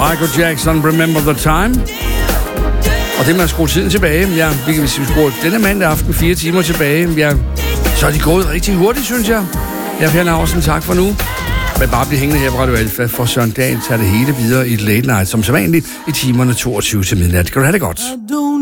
Michael Jackson, Remember the Time. Og det med at skrue tiden tilbage, ja, hvis vi skruer denne mandag aften 4 timer tilbage, ja, så er de gået rigtig hurtigt, synes jeg. Jeg Per Naursen, tak for nu. Men bare blive hængende her på Radio Alfa, for Søren Dahl tager det hele videre i et late night, som sædvanligt i timerne 22 til midnat. Kan du have det godt?